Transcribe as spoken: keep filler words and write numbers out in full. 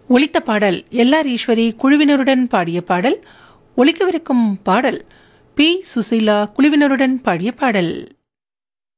ஒலித்த பாடல் L R Eswari குழுவினருடன் பாடிய பாடல். ஒலிக்கவிருக்கும் பாடல் பி சுசீலா குழுவினருடன் பாடிய பாடல்.